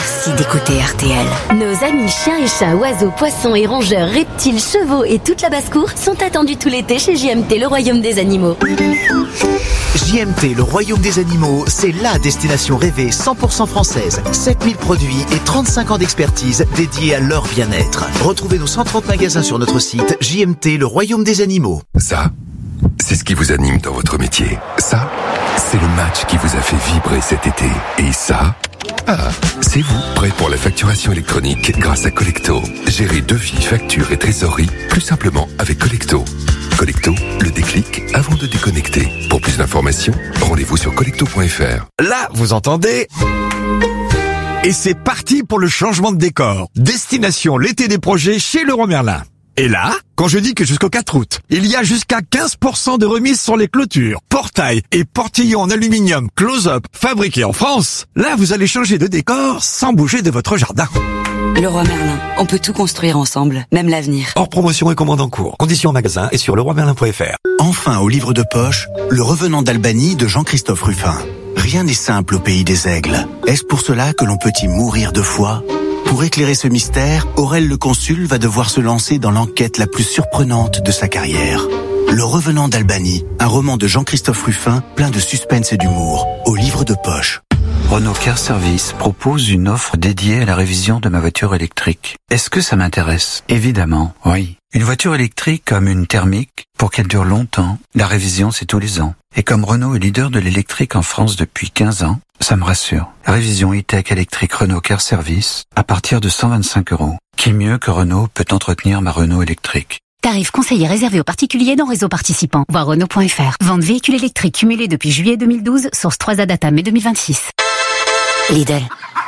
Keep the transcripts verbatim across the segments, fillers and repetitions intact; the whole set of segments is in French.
Merci d'écouter R T L. Nos amis chiens et chats, oiseaux, poissons et rongeurs, reptiles, chevaux et toute la basse-cour sont attendus tout l'été chez J M T, le royaume des animaux. J M T, le royaume des animaux, c'est la destination rêvée cent pour cent française. sept mille produits et trente-cinq ans d'expertise dédiés à leur bien-être. Retrouvez nos cent trente magasins sur notre site J M T, le royaume des animaux. Ça, c'est ce qui vous anime dans votre métier. Ça, c'est le match qui vous a fait vibrer cet été. Et ça, ah, c'est vous, prêt pour la facturation électronique grâce à Collecto. Gérez devis, factures et trésorerie plus simplement avec Collecto. Collecto, le déclic avant de déconnecter. Pour plus d'informations, rendez-vous sur collecto point f r. Là, vous entendez ? Et c'est parti pour le changement de décor. Destination l'été des projets chez Leroy Merlin. Et là, quand je dis que jusqu'au quatre août, il y a jusqu'à quinze pour cent de remise sur les clôtures, portails et portillons en aluminium close-up fabriqués en France, là vous allez changer de décor sans bouger de votre jardin. Leroy Merlin, on peut tout construire ensemble, même l'avenir. Hors promotion et commande en cours. Conditions en magasin et sur leroy merlin point f r. Enfin, au livre de poche, Le Revenant d'Albanie de Jean-Christophe Ruffin. Rien n'est simple au pays des aigles. Est-ce pour cela que l'on peut y mourir de foi ? Pour éclairer ce mystère, Aurel le Consul va devoir se lancer dans l'enquête la plus surprenante de sa carrière. Le Revenant d'Albanie, un roman de Jean-Christophe Ruffin plein de suspense et d'humour, au livre de poche. Renault Car Service propose une offre dédiée à la révision de ma voiture électrique. Est-ce que ça m'intéresse ? Évidemment, oui. Une voiture électrique comme une thermique, pour qu'elle dure longtemps, la révision c'est tous les ans. Et comme Renault est leader de l'électrique en France depuis quinze ans, ça me rassure. La révision e-tech électrique Renault Car Service à partir de cent vingt-cinq euros. Qui mieux que Renault peut entretenir ma Renault électrique ? Tarif conseillé réservé aux particuliers dans réseau participant. Voir Renault point f r. Vente véhicule électrique cumulé depuis juillet deux mille douze, source trois A data mai deux mille vingt-six. Lidl.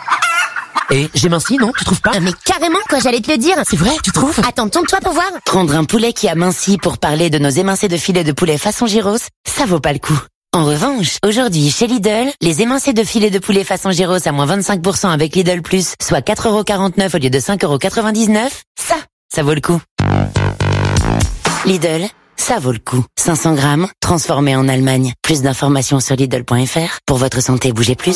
Et j'ai minci, non? Tu trouves pas? Ah, mais carrément, quoi, j'allais te le dire. C'est vrai, tu trouves? Attends, tourne-toi pour voir. Prendre un poulet qui a minci pour parler de nos émincés de filet de poulet façon gyros, ça vaut pas le coup. En revanche, aujourd'hui, chez Lidl, les émincés de filet de poulet façon gyros à moins vingt-cinq pour cent avec Lidl Plus, soit quatre euros quarante-neuf au lieu de cinq euros quatre-vingt-dix-neuf, ça, ça vaut le coup. Lidl, ça vaut le coup. cinq cents grammes, transformé en Allemagne. Plus d'informations sur Lidl point f r. Pour votre santé, bougez plus.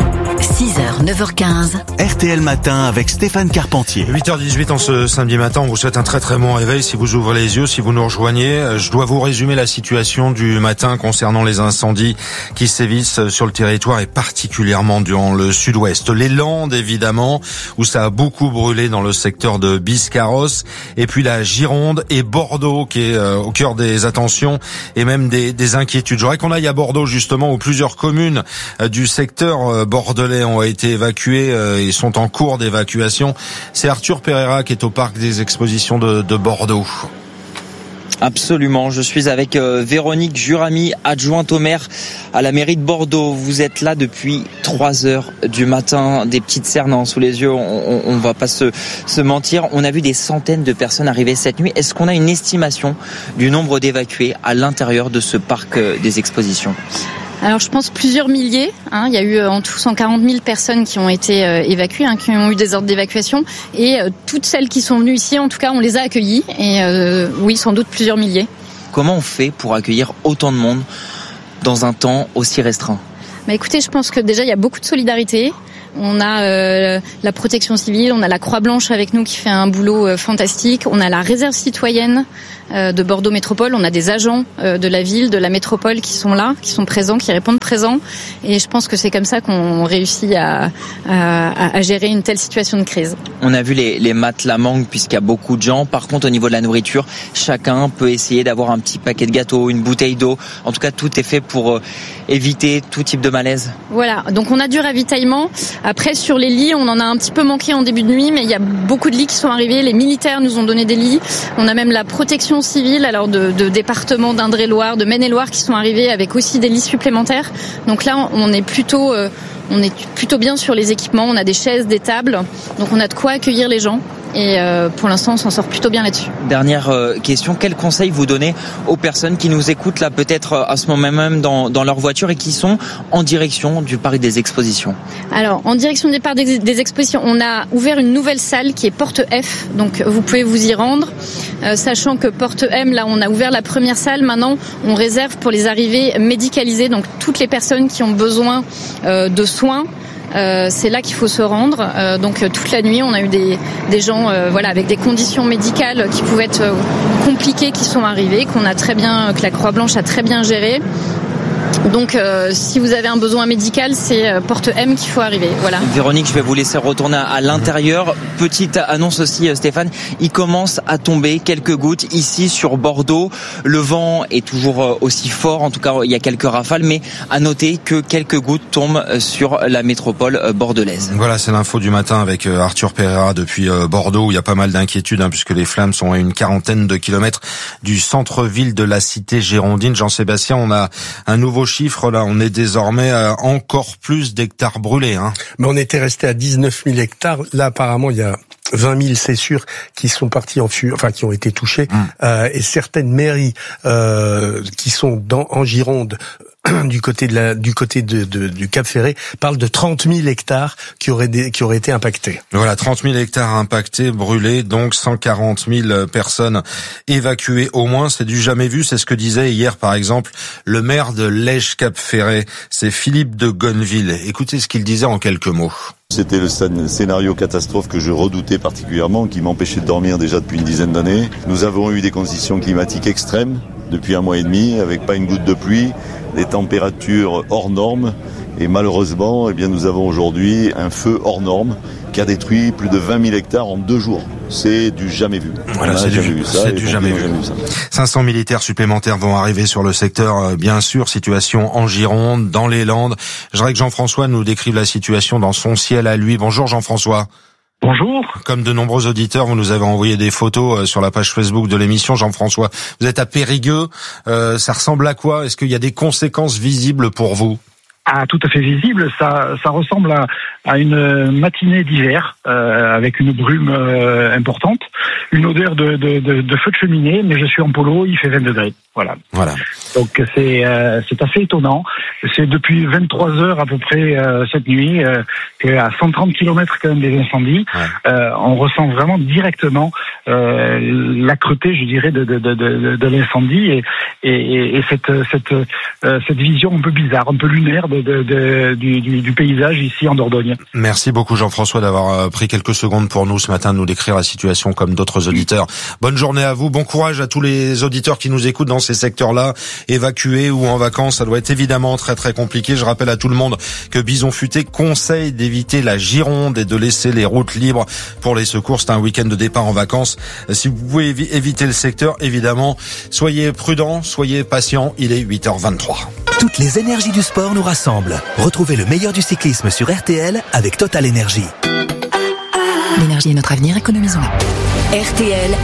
six heures, neuf heures quinze. R T L Matin avec Stéphane Carpentier. huit heures dix-huit en ce samedi matin, on vous souhaite un très très bon réveil si vous ouvrez les yeux, si vous nous rejoignez. Je dois vous résumer la situation du matin concernant les incendies qui sévissent sur le territoire et particulièrement dans le sud-ouest. Les Landes évidemment, où ça a beaucoup brûlé dans le secteur de Biscarrosse, et puis la Gironde et Bordeaux qui est euh, au cœur des attentions et même des, des inquiétudes. J'aurais qu'on aille à Bordeaux justement où plusieurs communes euh, du secteur euh, bordelais ont été évacués euh, et sont en cours d'évacuation. C'est Arthur Pereira qui est au parc des expositions de, de Bordeaux. Absolument, je suis avec euh, Véronique Jurami, adjointe au maire à la mairie de Bordeaux. Vous êtes là depuis trois heures du matin, des petites cernes sous les yeux, on, on, on va pas se, se mentir. On a vu des centaines de personnes arriver cette nuit. Est-ce qu'on a une estimation du nombre d'évacués à l'intérieur de ce parc euh, des expositions ? Alors je pense plusieurs milliers, hein. Il y a eu en tout cent quarante mille personnes qui ont été euh, évacuées, hein, qui ont eu des ordres d'évacuation, et euh, toutes celles qui sont venues ici, en tout cas on les a accueillies, et euh, oui, sans doute plusieurs milliers. Comment on fait pour accueillir autant de monde dans un temps aussi restreint ? Bah écoutez, je pense que déjà il y a beaucoup de solidarité. On a euh, la protection civile, on a la Croix-Blanche avec nous qui fait un boulot euh, fantastique, on a la réserve citoyenne euh, de Bordeaux Métropole, on a des agents euh, de la ville, de la métropole qui sont là, qui sont présents, qui répondent présents, et je pense que c'est comme ça qu'on réussit à, à, à gérer une telle situation de crise. On a vu les, les matelas manquent puisqu'il y a beaucoup de gens. Par contre, au niveau de la nourriture, chacun peut essayer d'avoir un petit paquet de gâteaux, une bouteille d'eau. En tout cas, tout est fait pour euh, éviter tout type de malaise. Voilà, donc on a du ravitaillement. Après, sur les lits, on en a un petit peu manqué en début de nuit, mais il y a beaucoup de lits qui sont arrivés. Les militaires nous ont donné des lits. On a même la protection civile, alors de, de départements d'Indre-et-Loire, de Maine-et-Loire qui sont arrivés avec aussi des lits supplémentaires. Donc là, on est plutôt, euh, on est plutôt bien sur les équipements. On a des chaises, des tables, donc on a de quoi accueillir les gens. Et euh, pour l'instant, on s'en sort plutôt bien là-dessus. Dernière euh, question, quel conseil vous donnez aux personnes qui nous écoutent là, peut-être euh, à ce moment même dans, dans leur voiture et qui sont en direction du parc des expositions ? Alors, en direction du parc des, des expositions, on a ouvert une nouvelle salle qui est Porte F, donc vous pouvez vous y rendre, euh, sachant que Porte M, là, on a ouvert la première salle. Maintenant, on réserve pour les arrivées médicalisées, donc toutes les personnes qui ont besoin euh, de soins, euh, c'est là qu'il faut se rendre. Euh, donc euh, toute la nuit, on a eu des, des gens euh, voilà, avec des conditions médicales qui pouvaient être euh, compliquées qui sont arrivés, qu'on a très bien, que la Croix-Blanche a très bien géré. Donc euh, si vous avez un besoin médical, c'est euh, porte M qu'il faut arriver. Voilà. Véronique, je vais vous laisser retourner à l'intérieur. Petite annonce aussi, Stéphane, il commence à tomber quelques gouttes ici sur Bordeaux. Le vent est toujours aussi fort, en tout cas il y a quelques rafales, mais à noter que quelques gouttes tombent sur la métropole bordelaise. Voilà, c'est l'info du matin avec Arthur Pereira depuis Bordeaux, où il y a pas mal d'inquiétudes, hein, puisque les flammes sont à une quarantaine de kilomètres du centre-ville de la cité girondine. Jean-Sébastien, on a un nouveau chiffre là, on est désormais à encore plus d'hectares brûlés. Hein. Mais on était resté à dix-neuf mille hectares. Là, apparemment, il y a vingt mille, c'est sûr, qui sont partis en fumée, enfin qui ont été touchés, mmh. euh, et certaines mairies euh, qui sont dans en Gironde, du côté de la, du côté de, de, du Cap Ferré, parlent de trente mille hectares qui auraient des, qui auraient été impactés. Voilà, trente mille hectares impactés, brûlés, donc cent quarante mille personnes évacuées au moins. C'est du jamais vu. C'est ce que disait hier, par exemple, le maire de Lège Cap Ferré. C'est Philippe de Gonneville. Écoutez ce qu'il disait en quelques mots. C'était le scénario catastrophe que je redoutais particulièrement, qui m'empêchait de dormir déjà depuis une dizaine d'années. Nous avons eu des conditions climatiques extrêmes depuis un mois et demi, avec pas une goutte de pluie, des températures hors normes, et malheureusement, eh bien, nous avons aujourd'hui un feu hors norme qui a détruit plus de vingt mille hectares en deux jours. C'est du jamais vu. Voilà, c'est du, vu ça, c'est du jamais vu. jamais vu ça. cinq cents militaires supplémentaires vont arriver sur le secteur, bien sûr. Situation en Gironde, dans les Landes. Je voudrais que Jean-François nous décrive la situation dans son ciel à lui. Bonjour Jean-François. Bonjour. Comme de nombreux auditeurs, vous nous avez envoyé des photos sur la page Facebook de l'émission. Jean-François, vous êtes à Périgueux. Euh, ça ressemble à quoi? Est-ce qu'il y a des conséquences visibles pour vous? Ah, tout à fait visible. Ça, ça ressemble à, à une matinée d'hiver euh, avec une brume euh, importante, une odeur de, de, de, de feu de cheminée. Mais je suis en polo, il fait vingt degrés. Voilà. Voilà. Donc c'est euh, c'est assez étonnant. C'est depuis vingt-trois heures à peu près euh, cette nuit euh, qu'à cent trente kilomètres quand même des incendies, ouais. euh, on ressent vraiment directement euh, l'âcreté, je dirais, de de de de, de l'incendie et et, et cette cette euh, cette vision un peu bizarre, un peu lunaire de, de, de du, du du paysage ici en Dordogne. Merci beaucoup Jean-François d'avoir pris quelques secondes pour nous ce matin de nous décrire la situation comme d'autres auditeurs. Bonne journée à vous, bon courage à tous les auditeurs qui nous écoutent dans ces secteurs-là, évacués ou en vacances. Ça doit être évidemment très très compliqué. Je rappelle à tout le monde que Bison Futé conseille d'éviter la Gironde et de laisser les routes libres pour les secours. C'est un week-end de départ en vacances. Si vous pouvez évi- éviter le secteur, évidemment, soyez prudents, soyez patients. Il est huit heures vingt-trois. Toutes les énergies du sport nous rassemblent. Retrouvez le meilleur du cyclisme sur R T L avec Total Énergie. L'énergie est notre avenir, économisons-la. R T L,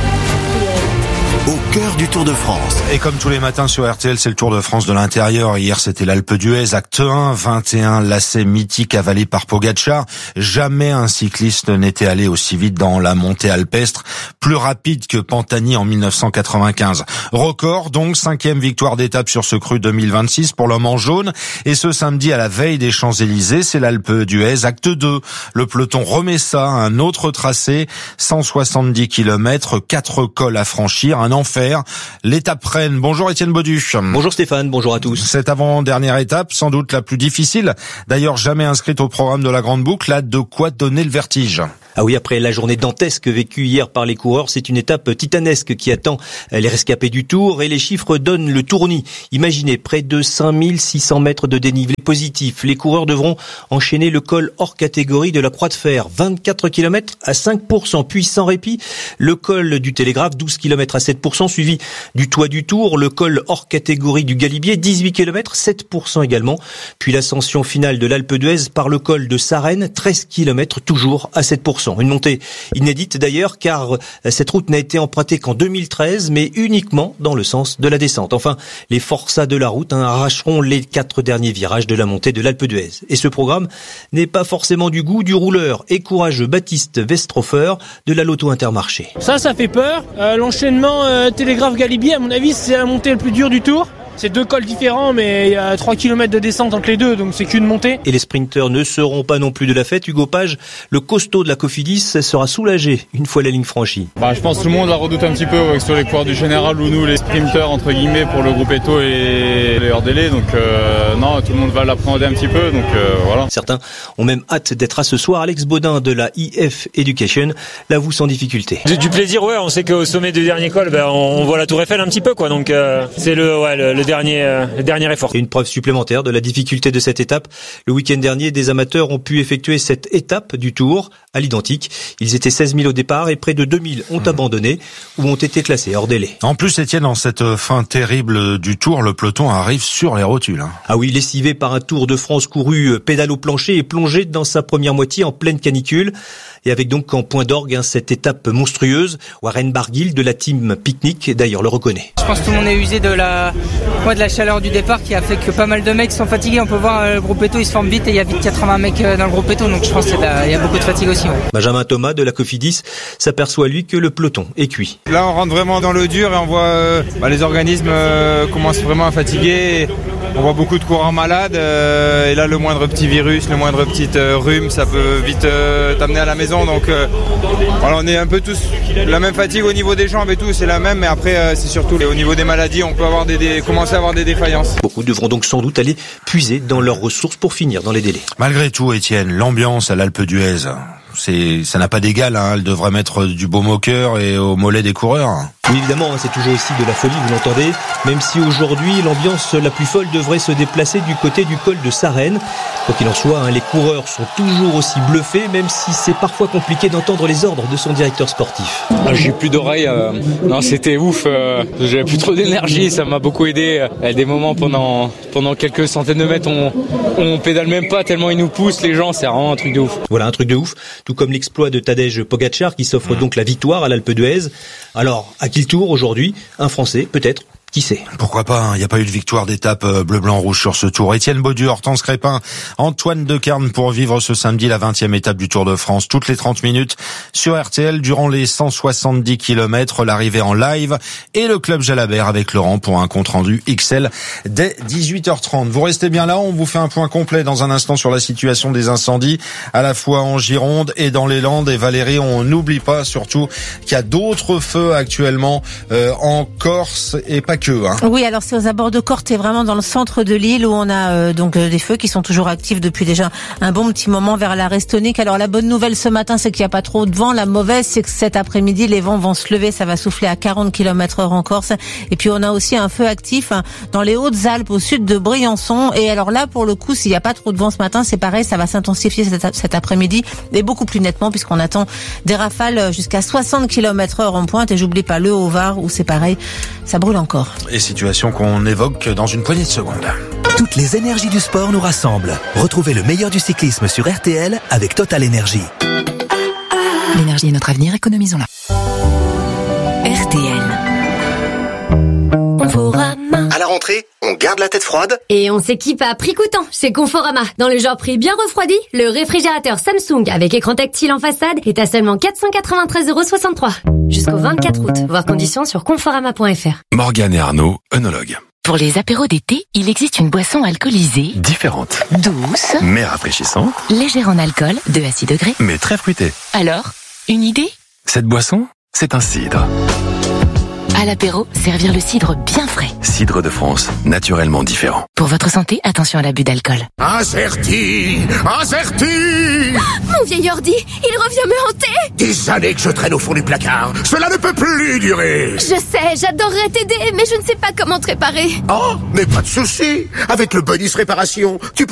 au cœur du Tour de France. Et comme tous les matins sur R T L, c'est le Tour de France de l'intérieur. Hier, c'était l'Alpe d'Huez, acte un, vingt et un lacets mythiques avalés par Pogačar. Jamais un cycliste n'était allé aussi vite dans la montée alpestre, plus rapide que Pantani en mille neuf cent quatre-vingt-quinze. Record, donc, cinquième victoire d'étape sur ce cru deux mille vingt-six pour l'homme en jaune. Et ce samedi, à la veille des Champs-Élysées, c'est l'Alpe d'Huez, acte deux. Le peloton remet ça, un autre tracé, cent soixante-dix kilomètres, quatre cols à franchir, un enfer. L'étape Rennes. Bonjour Étienne Baudu. Bonjour Stéphane, bonjour à tous. Cette avant-dernière étape, sans doute la plus difficile, d'ailleurs jamais inscrite au programme de la Grande Boucle, a de quoi donner le vertige. Ah oui, après la journée dantesque vécue hier par les coureurs, c'est une étape titanesque qui attend les rescapés du Tour et les chiffres donnent le tournis. Imaginez, près de cinq mille six cents mètres de dénivelé positif. Les coureurs devront enchaîner le col hors catégorie de la Croix de Fer, vingt-quatre kilomètres à cinq pour cent, puis sans répit, le col du Télégraphe, douze kilomètres à sept pour cent, suivi du Toit du Tour, le col hors catégorie du Galibier, dix-huit kilomètres, sept pour cent également, puis l'ascension finale de l'Alpe d'Huez par le col de Sarenne, treize kilomètres, toujours à sept pour cent. Une montée inédite d'ailleurs, car cette route n'a été empruntée qu'en deux mille treize, mais uniquement dans le sens de la descente. Enfin, les forçats de la route hein, arracheront les quatre derniers virages de la montée de l'Alpe d'Huez. Et ce programme n'est pas forcément du goût du rouleur et courageux Baptiste Westrofer de la Loto Intermarché. Ça, ça fait peur. Euh, l'enchaînement euh, Télégraphe Galibier, à mon avis, c'est la montée la plus dure du Tour. C'est deux cols différents, mais il y a trois kilomètres de descente entre les deux, donc c'est qu'une montée. Et les sprinteurs ne seront pas non plus de la fête. Hugo Page, le costaud de la Cofidis, sera soulagé une fois la ligne franchie. Bah, je pense que tout le monde la redoute un petit peu ouais, sur les coureurs du général ou nous les sprinteurs entre guillemets pour le groupe Eto et les hors délai. Donc euh, non, tout le monde va l'appréhender un petit peu. Donc euh, voilà. Certains ont même hâte d'être à ce soir. Alex Baudin de la I F Education l'avoue sans difficulté. Du, du plaisir, ouais. On sait qu'au sommet du dernier col, ben, on, on voit la Tour Eiffel un petit peu, quoi. Donc euh, c'est le, ouais, le, le dernier, euh, le dernier effort. Et une preuve supplémentaire de la difficulté de cette étape. Le week-end dernier, des amateurs ont pu effectuer cette étape du Tour à l'identique. Ils étaient seize mille au départ et près de deux mille ont mmh. abandonné ou ont été classés hors délai. En plus, Étienne, dans cette fin terrible du Tour, le peloton arrive sur les rotules. Hein. Ah oui, lessivé par un Tour de France couru pédale au plancher et plongé dans sa première moitié en pleine canicule. Et avec donc en point d'orgue hein, cette étape monstrueuse. Warren Barguil de la team Picnic d'ailleurs le reconnaît. Je pense que tout le monde est usé de la, ouais, de la chaleur du départ qui a fait que pas mal de mecs sont fatigués. On peut voir euh, le groupe Eto, il se forme vite et il y a vite quatre-vingts mecs euh, dans le groupe Eto. Donc je pense qu'il y a beaucoup de fatigue aussi. Ouais. Benjamin Thomas de la Cofidis s'aperçoit lui que le peloton est cuit. Là on rentre vraiment dans le dur et on voit euh, bah, les organismes euh, commencent vraiment à fatiguer. On voit beaucoup de coureurs malades euh, et là le moindre petit virus, le moindre petit euh, rhume, ça peut vite euh, t'amener à la maison. Donc euh, voilà, on est un peu tous la même fatigue au niveau des jambes et tout, c'est la même. Mais après euh, c'est surtout au niveau des maladies, on peut avoir des, des commencer à avoir des défaillances. Beaucoup devront donc sans doute aller puiser dans leurs ressources pour finir dans les délais. Malgré tout, Étienne, l'ambiance à l'Alpe d'Huez, c'est ça n'a pas d'égal. Hein. Elle devrait mettre du baume au cœur et au mollet des coureurs. Oui, évidemment, c'est toujours aussi de la folie, vous l'entendez, même si aujourd'hui l'ambiance la plus folle devrait se déplacer du côté du col de Sarenne. Quoi qu'il en soit, hein, les coureurs sont toujours aussi bluffés, même si c'est parfois compliqué d'entendre les ordres de son directeur sportif. Ah, j'ai plus d'oreilles, euh, non c'était ouf, euh, j'avais plus trop d'énergie, ça m'a beaucoup aidé. Il y a des moments pendant, pendant quelques centaines de mètres, on, on pédale même pas tellement ils nous poussent, les gens, c'est vraiment un truc de ouf. Voilà, un truc de ouf, tout comme l'exploit de Tadej Pogacar qui s'offre mmh. donc la victoire à l'Alpe d'Huez. Alors, à qui le tour aujourd'hui? Un Français, peut-être. Qui sait? Pourquoi pas, il hein, n'y a pas eu de victoire d'étape bleu, blanc, rouge sur ce tour. Étienne Baudu, Hortense Crépin, Antoine Decarne pour vivre ce samedi la vingtième étape du Tour de France. Toutes les trente minutes sur R T L durant les cent soixante-dix kilomètres, l'arrivée en live et le Club Jalabert avec Laurent pour un compte rendu X L dès dix-huit heures trente. Vous restez bien là, on vous fait un point complet dans un instant sur la situation des incendies à la fois en Gironde et dans les Landes. Et Valérie, on n'oublie pas surtout qu'il y a d'autres feux actuellement euh, en Corse et pas que. Hein. Oui, alors c'est aux abords de Corte et vraiment dans le centre de l'île où on a euh, donc euh, des feux qui sont toujours actifs depuis déjà un bon petit moment vers la Restonique. Alors la bonne nouvelle ce matin, c'est qu'il n'y a pas trop de vent. La mauvaise, c'est que cet après-midi, les vents vont se lever. Ça va souffler à quarante kilomètres heure en Corse. Et puis on a aussi un feu actif hein, dans les Hautes-Alpes au sud de Briançon. Et alors là, pour le coup, s'il n'y a pas trop de vent ce matin, c'est pareil, ça va s'intensifier cet, cet après-midi et beaucoup plus nettement puisqu'on attend des rafales jusqu'à soixante kilomètres heure en pointe. Et j'oublie pas le Haut-Var où c'est pareil, ça brûle encore. Et situation qu'on évoque dans une poignée de secondes. Toutes les énergies du sport nous rassemblent. Retrouvez le meilleur du cyclisme sur R T L avec Total Énergie. L'énergie est notre avenir, économisons-la. R T L. Conforama. À la rentrée, on garde la tête froide et on s'équipe à prix coûtant chez Conforama. Dans le genre prix bien refroidi, le réfrigérateur Samsung avec écran tactile en façade est à seulement quatre cent quatre-vingt-treize euros soixante-trois. Jusqu'au vingt-quatre août. Voir conditions sur conforama point f r. Morgane et Arnaud, œnologues. Pour les apéros d'été, il existe une boisson alcoolisée, différente, douce, mais rafraîchissante, légère en alcool, deux à six degrés, mais très fruitée. Alors, une idée? Cette boisson, c'est un cidre. À l'apéro, servir le cidre bien frais. Cidre de France, naturellement différent. Pour votre santé, attention à l'abus d'alcool. Incerti, incerti. Ah, mon vieil ordi, il revient me hanter. Des années que je traîne au fond du placard. Cela ne peut plus durer. Je sais, j'adorerais t'aider, mais je ne sais pas comment te réparer. Oh, mais pas de souci. Avec le bonus réparation, tu peux